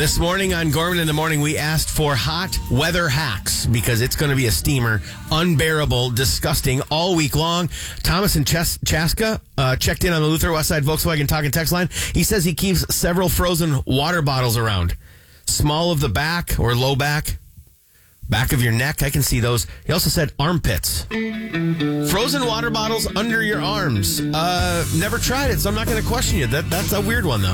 This morning on Gorman in the Morning, we asked for hot weather hacks because it's going to be a steamer, unbearable, disgusting all week long. Thomas in Chaska checked in on the Luther Westside Volkswagen Talk and Text line. He says he keeps several frozen water bottles around. Small of the back or low back of your neck. I can see those. He also said armpits. Frozen water bottles under your arms. Never tried it, so I'm not going to question you. That's a weird one, though.